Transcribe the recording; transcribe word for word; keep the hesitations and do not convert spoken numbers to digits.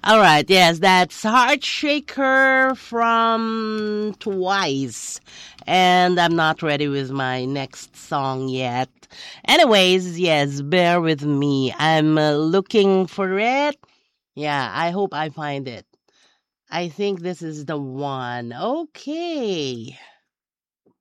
All right, yes, that's Heartshaker from Twice. And I'm not ready with my next song yet. Anyways, yes, bear with me. I'm uh, looking for it. Yeah, I hope I find it. I think this is the one. Okay.